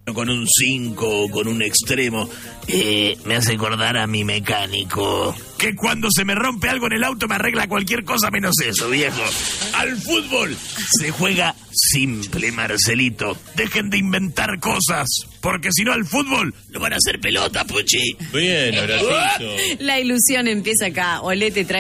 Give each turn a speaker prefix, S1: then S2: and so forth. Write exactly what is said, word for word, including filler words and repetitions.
S1: con un cinco o con un extremo, eh, me hace acordar a mi mecánico, que cuando se me rompe algo en el auto me arregla cualquier cosa menos eso, viejo. Al fútbol se juega simple, Marcelito. Dejen de inventar cosas, porque si no al fútbol lo van a hacer pelota, Puchi.
S2: Bien, Horacito.
S3: La ilusión empieza acá. Olé te trae